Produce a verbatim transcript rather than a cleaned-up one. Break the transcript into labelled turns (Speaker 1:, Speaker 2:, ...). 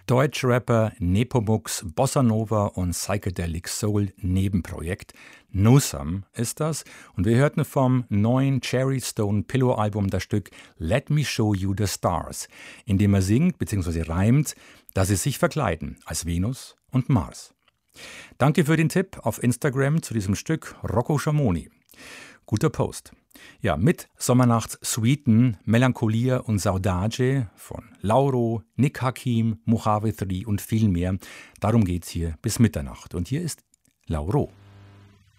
Speaker 1: Deutschrapper, Nepomuk's Bossa Nova und Psychedelic Soul Nebenprojekt. Newsome ist das. Und wir hörten vom neuen Cherry Stone Pillow Album das Stück Let Me Show You the Stars, in dem er singt bzw. reimt, dass sie sich verkleiden als Venus und Mars. Danke für den Tipp auf Instagram zu diesem Stück Rocco Schamoni. Guter Post. Ja, mit Sommernachts-Suiten, Melancholia und Saudade von Lauro, Nick Hakim, Mojave drei und viel mehr. Darum geht's hier bis Mitternacht. Und hier ist Lauro.